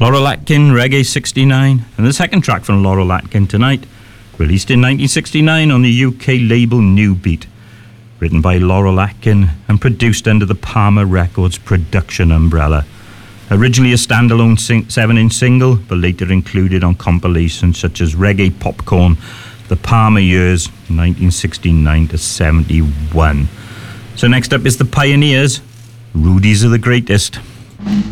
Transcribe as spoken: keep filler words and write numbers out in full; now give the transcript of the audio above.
Laurel Atkin, Reggae sixty-nine, and the second track from Laurel Atkin tonight, released in nineteen sixty-nine on the U K label New Beat, written by Laurel Atkin and produced under the Palmer Records production umbrella. Originally a standalone sing- seven-inch single, but later included on compilations such as Reggae Popcorn, The Palmer Years, nineteen sixty-nine to seventy-one. So next up is The Pioneers, Rudies Are the Greatest.